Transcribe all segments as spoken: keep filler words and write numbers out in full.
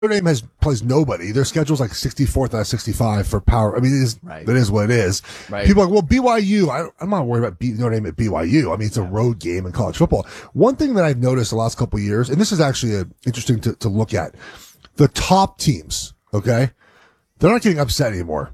Notre Dame has plays nobody. Their schedule's like sixty-fourth out of sixty-five for power. I mean, it is, right. it is what it is. Right. People are like, well, B Y U, I, I'm not worried about B, Notre Dame at B Y U. I mean, it's a road game in college football. One thing that I've noticed the last couple of years, and this is actually a, interesting to, to look at, the top teams, okay, they're not getting upset anymore.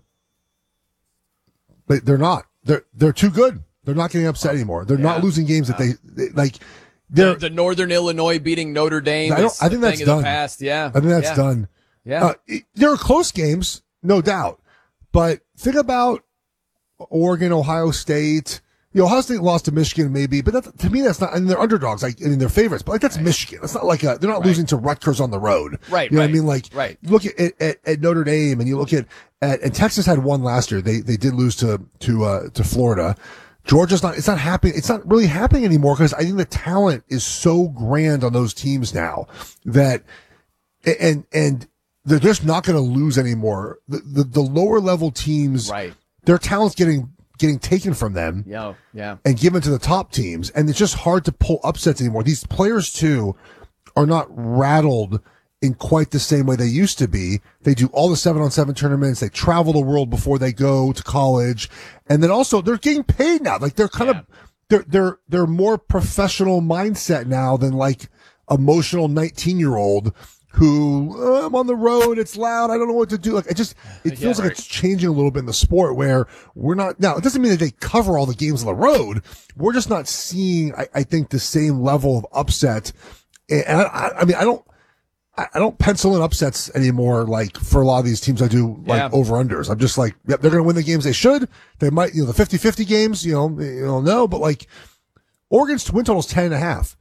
But they're not. They're, they're too good. They're not getting upset anymore. They're yeah. not losing games that they, they like. The, the Northern Illinois beating Notre Dame. I, don't, I think that's done. Past. Yeah. I think that's yeah. done. Yeah. Uh, it, there are close games, no doubt. But think about Oregon, Ohio State. You know, Ohio State lost to Michigan maybe, but that, to me that's not, and they're underdogs, like, I mean, they're favorites, but like that's right. Michigan. It's not like a, they're not right. losing to Rutgers on the road. Right. You know right. what I mean? Like, right. look at, at, at Notre Dame and you look at, at, and Texas had one last year. They, they did lose to, to, uh, to Florida. Georgia's not, it's not happening. It's not really happening anymore because I think the talent is so grand on those teams now that, and, and they're just not going to lose anymore. The, the, the lower level teams, right. their talent's getting, getting taken from them yeah, yeah. and given to the top teams. And it's just hard to pull upsets anymore. These players too are not rattled in quite the same way they used to be. They do all the seven on seven tournaments. They travel the world before they go to college. And then also they're getting paid now. Like they're kind yeah. of, they're, they're, they're more professional mindset now than like emotional nineteen year old who oh, I'm on the road. It's loud. I don't know what to do. Like it just, it feels yeah, like right. it's changing a little bit in the sport where we're not now. It doesn't mean that they cover all the games on the road. We're just not seeing, I, I think the same level of upset. And I, I mean, I don't, I don't pencil in upsets anymore, like for a lot of these teams I do like yeah. over unders. I'm just like, yep, they're going to win the games they should. They might, you know, the fifty-fifty games, you know, you know, no, but like Oregon's win total is ten and a half.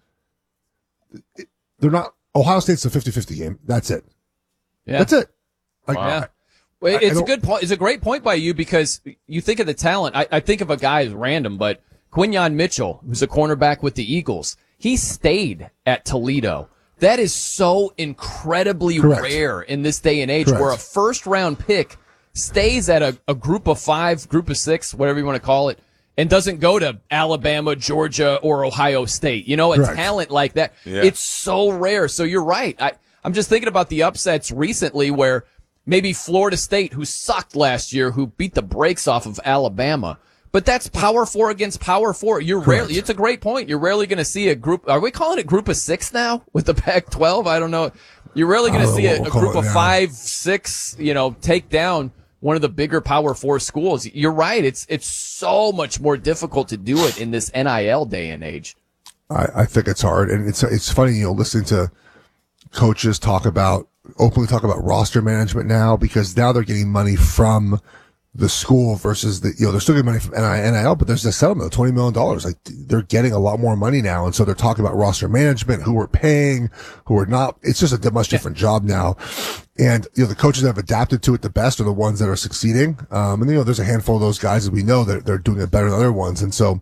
They're not, Ohio State's a fifty-fifty game. That's it. Yeah. That's it. Like, wow. yeah. Well, it's a good point. It's a great point by you because you think of the talent. I, I think of a guy who's random, but Quinyon Mitchell, who's a cornerback with the Eagles, he stayed at Toledo. That is so incredibly Correct. rare in this day and age Correct. where a first round pick stays at a, a group of five, group of six, whatever you want to call it, and doesn't go to Alabama, Georgia, or Ohio State. You know, a Correct. talent like that. Yeah. It's so rare. So you're right. I, I'm just thinking about the upsets recently where maybe Florida State, who sucked last year, who beat the brakes off of Alabama. But that's power four against power four. You're Correct. rarely, it's a great point. You're rarely going to see a group, are we calling it group of six now with the Pac twelve? I don't know. You're rarely going to see a, we'll a group it of now. five, six, you know, take down one of the bigger power four schools. You're right. It's, it's so much more difficult to do it in this N I L day and age. I, I think it's hard. And it's, it's funny, you know, listening to coaches talk about, openly talk about roster management now because now they're getting money from the school versus the, you know, they're still getting money from N I L, but there's a settlement of twenty million dollars. Like they're getting a lot more money now. And so they're talking about roster management, who we're paying, who are not. It's just a much different job now. And, you know, the coaches that have adapted to it the best are the ones that are succeeding. Um, and, you know, there's a handful of those guys that we know that they're doing it better than other ones. And so,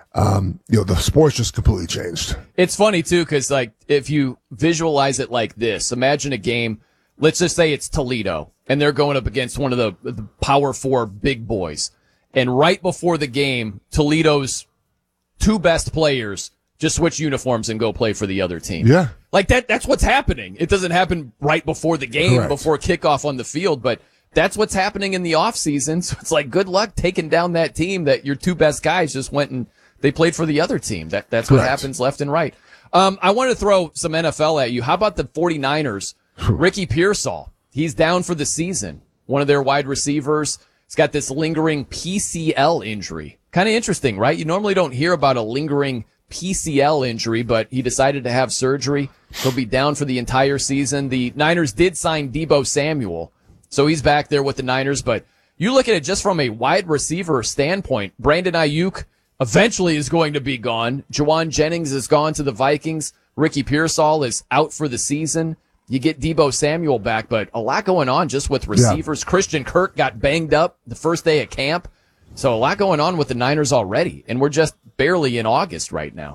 um, you know, the sport's just completely changed. It's funny too, cause like if you visualize it like this, imagine a game, let's just say it's Toledo and they're going up against one of the, the power four big boys. And right before the game, Toledo's two best players just switch uniforms and go play for the other team. Yeah. Like that, that's what's happening. It doesn't happen right before the game, Correct. before kickoff on the field, but that's what's happening in the off season. So it's like, good luck taking down that team that your two best guys just went and they played for the other team. That, that's Correct. what happens left and right. Um, I want to throw some N F L at you. How about the 49ers? Ricky Pearsall. He's down for the season. One of their wide receivers. He's got this lingering P C L injury. Kind of interesting, right? You normally don't hear about a lingering P C L injury, but he decided to have surgery. He'll be down for the entire season. The Niners did sign Deebo Samuel, so he's back there with the Niners. But you look at it just from a wide receiver standpoint. Brandon Ayuk eventually is going to be gone. Juwan Jennings is gone to the Vikings. Ricky Pearsall is out for the season. You get Deebo Samuel back, but a lot going on just with receivers. Yeah. Christian Kirk got banged up the first day of camp. So a lot going on with the Niners already, and we're just barely in August right now.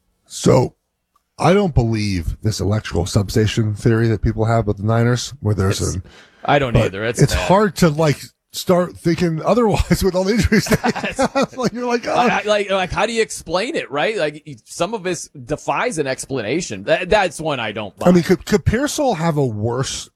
So I don't believe this electrical substation theory that people have with the Niners, where there's It's, an. I don't either. It's, it's bad. hard to like start thinking otherwise with all the injuries. Like you're like, oh. I, like, like, how do you explain it, right? Like, some of this defies an explanation. That, that's one I don't buy. I mean, could, could Pearsall have a worse